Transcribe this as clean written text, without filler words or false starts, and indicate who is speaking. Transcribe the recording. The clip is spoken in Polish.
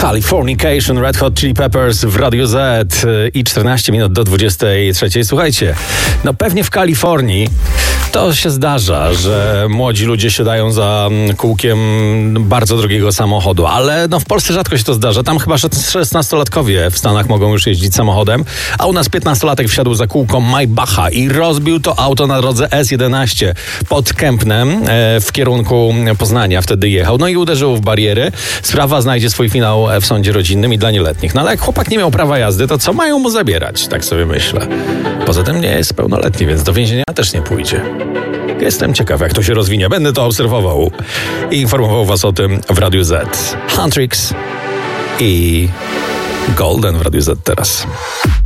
Speaker 1: Californication, Red Hot Chili Peppers w Radiu Z i 14 minut do 23. Słuchajcie, no pewnie w Kalifornii to się zdarza, że młodzi ludzie siadają za kółkiem bardzo drogiego samochodu, ale no w Polsce rzadko się to zdarza. Tam chyba 16-latkowie w Stanach mogą już jeździć samochodem, a u nas 15-latek wsiadł za kółko Maybacha i rozbił to auto na drodze S11 pod Kępnem w kierunku Poznania. Wtedy jechał, no i uderzył w bariery. Sprawa znajdzie swój finał w sądzie rodzinnym i dla nieletnich. No ale jak chłopak nie miał prawa jazdy, to co mają mu zabierać? Tak sobie myślę. Poza tym nie jest pełnoletni, więc do więzienia też nie pójdzie. Jestem ciekaw, jak to się rozwinie. Będę to obserwował i informował was o tym w Radiu Z. Huntrix i Golden w Radiu Z teraz.